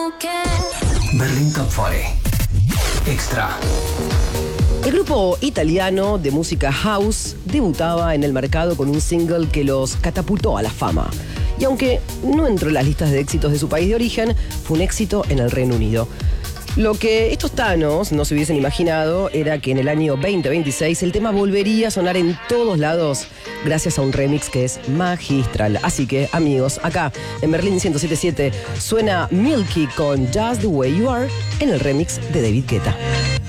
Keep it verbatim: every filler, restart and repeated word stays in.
Berlin Top cuarenta. Extra. El grupo italiano de música house debutaba en el mercado con un single que los catapultó a la fama. Y aunque no entró en las listas de éxitos de su país de origen, fue un éxito en el Reino Unido. Lo que estos tanos no se hubiesen imaginado era que en el año veinte veintiséis el tema volvería a sonar en todos lados gracias a un remix que es magistral. Así que, amigos, acá en Berlín ciento siete punto siete suena Milky con Just the Way You Are en el remix de David Guetta.